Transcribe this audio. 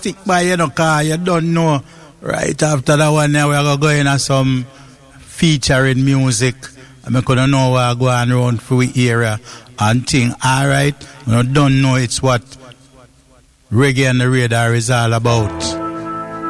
stick by you, car you don't know. Right after that one, now we're going to some featuring music. I couldn't know what going around through the area and thing. Alright, you don't know it's what Reggae on the Radar is all about.